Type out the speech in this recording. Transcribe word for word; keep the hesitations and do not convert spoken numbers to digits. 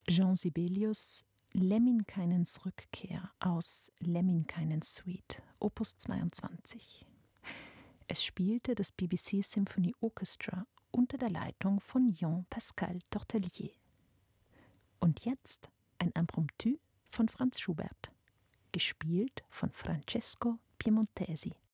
Jean Sibelius, Lemminkainens Rückkehr aus Lemminkainens Suite, Opus zweiundzwanzig. Es spielte das B B C Symphony Orchestra unter der Leitung von Jean-Pascal Tortelier. Und jetzt ein Impromptu von Franz Schubert, gespielt von Francesco Piemontesi.